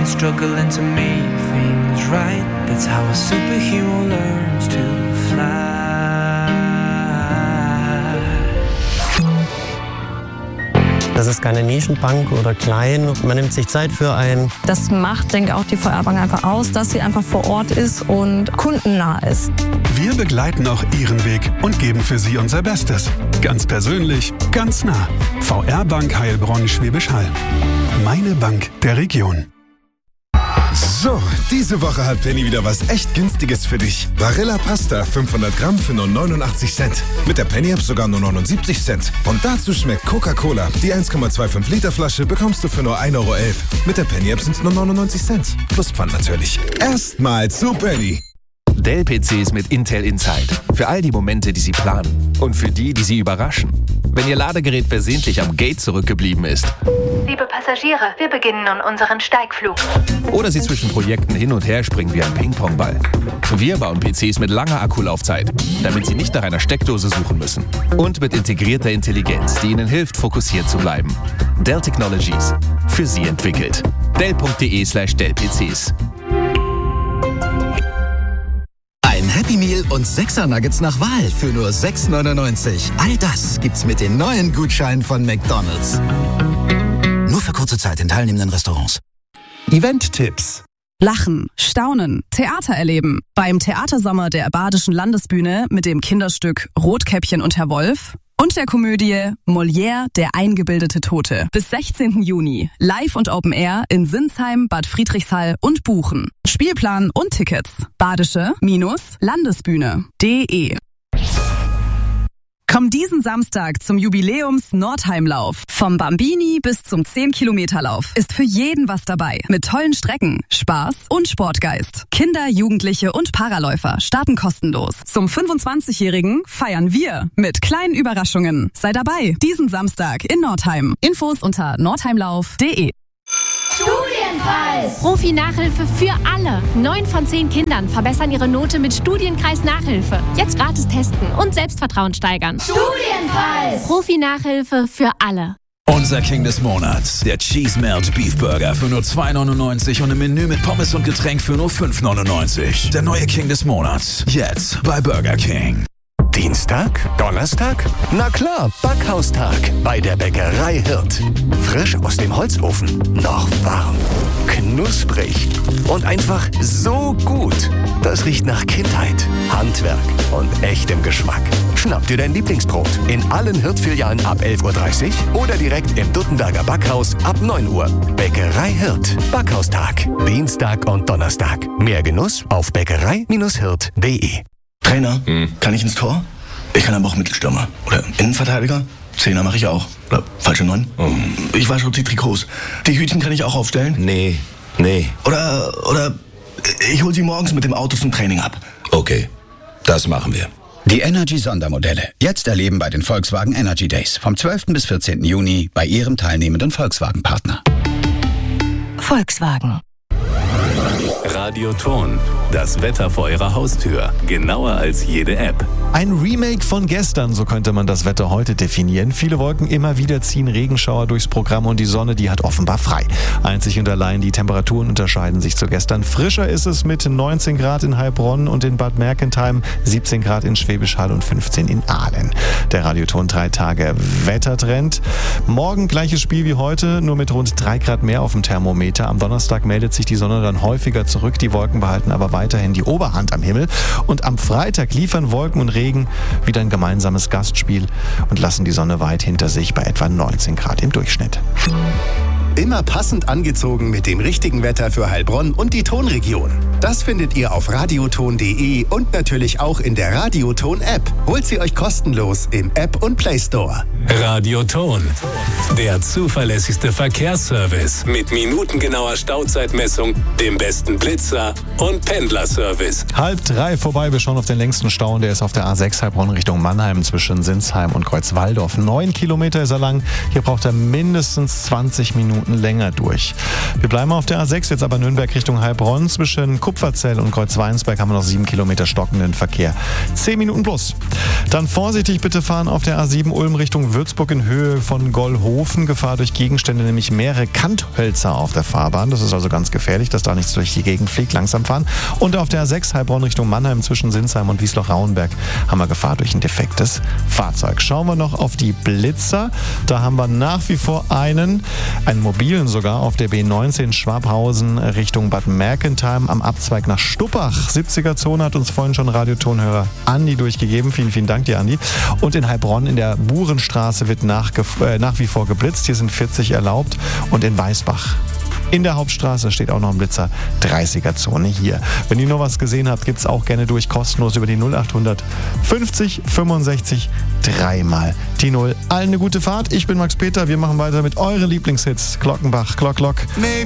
and struggling to make things right. That's how a superhero learns to fly. Das ist keine Nischenbank oder klein. Man nimmt sich Zeit für einen. Das macht, denke ich, auch die VR-Bank einfach aus, dass sie einfach vor Ort ist und kundennah ist. Wir begleiten auch Ihren Weg und geben für Sie unser Bestes. Ganz persönlich, ganz nah. VR-Bank Heilbronn-Schwäbisch Hall. Meine Bank der Region. So, diese Woche hat Penny wieder was echt Günstiges für dich. Barilla Pasta 500 Gramm für nur 89 Cent. Mit der Penny-App sogar nur 79 Cent. Und dazu schmeckt Coca-Cola. Die 1,25 Liter Flasche bekommst du für nur 1,11 Euro. Mit der Penny-App sind es nur 99 Cent. Plus Pfand natürlich. Erstmal zu Penny. Dell-PCs mit Intel Inside. Für all die Momente, die Sie planen. Und für die, die Sie überraschen. Wenn Ihr Ladegerät versehentlich am Gate zurückgeblieben ist. Liebe Passagiere, wir beginnen nun unseren Steigflug. Oder Sie zwischen Projekten hin und her springen wie ein Ping-Pong-Ball. Wir bauen PCs mit langer Akkulaufzeit, damit Sie nicht nach einer Steckdose suchen müssen. Und mit integrierter Intelligenz, die Ihnen hilft, fokussiert zu bleiben. Dell Technologies. Für Sie entwickelt. Dell.de/Dell-PCs. Ein Happy Meal und 6er Nuggets nach Wahl für nur 6,99. All das gibt's mit den neuen Gutscheinen von McDonald's. Nur für kurze Zeit in teilnehmenden Restaurants. Event-Tipps. Lachen, staunen, Theater erleben. Beim Theatersommer der Badischen Landesbühne mit dem Kinderstück Rotkäppchen und Herr Wolf und der Komödie Molière, der eingebildete Tote. Bis 16. Juni. Live und Open Air in Sinsheim, Bad Friedrichshall und Buchen. Spielplan und Tickets. Badische-Landesbühne.de. Komm diesen Samstag zum Jubiläums-Nordheimlauf. Vom Bambini bis zum 10-Kilometer-Lauf ist für jeden was dabei. Mit tollen Strecken, Spaß und Sportgeist. Kinder, Jugendliche und Paraläufer starten kostenlos. Zum 25-Jährigen feiern wir mit kleinen Überraschungen. Sei dabei, diesen Samstag in Nordheim. Infos unter nordheimlauf.de. Studienkreis! Profi-Nachhilfe für alle. 9 von 10 Kindern verbessern ihre Note mit Studienkreis-Nachhilfe. Jetzt gratis testen und Selbstvertrauen steigern. Studienkreis! Profi-Nachhilfe für alle. Unser King des Monats, der Cheese Melt Beef Burger für nur 2,99 und im Menü mit Pommes und Getränk für nur 5,99. Der neue King des Monats, jetzt bei Burger King. Dienstag? Donnerstag? Na klar, Backhaustag bei der Bäckerei Hirt. Frisch aus dem Holzofen, noch warm, knusprig und einfach so gut. Das riecht nach Kindheit, Handwerk und echtem Geschmack. Schnapp dir dein Lieblingsbrot in allen Hirt-Filialen ab 11:30 Uhr oder direkt im Duttenberger Backhaus ab 9 Uhr. Bäckerei Hirt. Backhaustag. Dienstag und Donnerstag. Mehr Genuss auf bäckerei-hirt.de. Trainer, kann ich ins Tor? Ich kann aber auch Mittelstürmer. Oder Innenverteidiger? Zehner mache ich auch. Oder falsche 9? Ich wasche die Trikots. Die Hütchen kann ich auch aufstellen? Nee. Oder ich hole sie morgens mit dem Auto zum Training ab. Okay, das machen wir. Die Energy-Sondermodelle. Jetzt erleben bei den Volkswagen Energy Days. Vom 12. bis 14. Juni bei Ihrem teilnehmenden Volkswagen-Partner. Volkswagen. Radioton. Das Wetter vor Ihrer Haustür. Genauer als jede App. Ein Remake von gestern, so könnte man das Wetter heute definieren. Viele Wolken, immer wieder ziehen Regenschauer durchs Programm und die Sonne, die hat offenbar frei. Einzig und allein die Temperaturen unterscheiden sich zu gestern. Frischer ist es mit 19 Grad in Heilbronn und in Bad Mergentheim, 17 Grad in Schwäbisch Hall und 15 in Aalen. Der Radioton 3 Tage Wettertrend. Morgen gleiches Spiel wie heute, nur mit rund 3 Grad mehr auf dem Thermometer. Am Donnerstag meldet sich die Sonne dann häufiger zurück. Die Wolken behalten aber weiterhin die Oberhand am Himmel. Und am Freitag liefern Wolken und Regen wieder ein gemeinsames Gastspiel und lassen die Sonne weit hinter sich bei etwa 19 Grad im Durchschnitt. Immer passend angezogen mit dem richtigen Wetter für Heilbronn und die Tonregion. Das findet ihr auf radioton.de und natürlich auch in der Radioton-App. Holt sie euch kostenlos im App- und Play-Store. Radioton. Der zuverlässigste Verkehrsservice mit minutengenauer Stauzeitmessung, dem besten Blitzer und Pendlerservice. 2:30 vorbei, wir schauen auf den längsten Stau und der ist auf der A6 Heilbronn Richtung Mannheim zwischen Sinsheim und Kreuzwaldorf. 9 Kilometer ist er lang, hier braucht er mindestens 20 Minuten länger durch. Wir bleiben auf der A6, jetzt aber Nürnberg Richtung Heilbronn zwischen Kupferzell und Kreuzweinsberg haben wir noch 7 Kilometer stockenden Verkehr. 10 Minuten plus. Dann vorsichtig bitte fahren auf der A7 Ulm Richtung Würzburg in Höhe von Gollhofen. Gefahr durch Gegenstände, nämlich mehrere Kanthölzer auf der Fahrbahn. Das ist also ganz gefährlich, dass da nichts durch die Gegend fliegt. Langsam fahren. Und auf der A6 Heilbronn Richtung Mannheim zwischen Sinsheim und Wiesloch-Rauenberg haben wir Gefahr durch ein defektes Fahrzeug. Schauen wir noch auf die Blitzer. Da haben wir nach wie vor einen mobilen sogar, auf der B19 Schwabhausen Richtung Bad Mergentheim am Abzweig nach Stuppach. 70er-Zone hat uns vorhin schon Radiotonhörer Andi durchgegeben. Vielen, vielen Dank dir, Andi. Und in Heilbronn in der Burenstraße wird nach wie vor geblitzt. Hier sind 40 erlaubt. Und in Weißbach in der Hauptstraße steht auch noch ein Blitzer. 30er-Zone hier. Wenn ihr noch was gesehen habt, gibt es auch gerne durch, kostenlos über die 0800 50 65 3-mal die 0. Allen eine gute Fahrt. Ich bin Max Peter. Wir machen weiter mit euren Lieblingshits. Glockenbach, Glock, Glock.